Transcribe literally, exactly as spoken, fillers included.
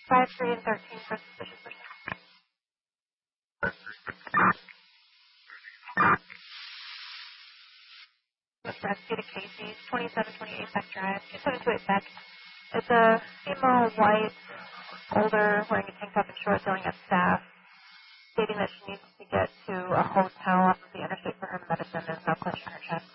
five, three, and thirteen for suspicious person. Let's get a Casey, twenty-seven twenty-eight Beck Drive, two seven two eight Beck. It's a female, white, older, wearing a tank top and shorts, yelling at staff, stating that she needs to get to a hotel off of the interstate for her medicine. There's no clutch in her chest.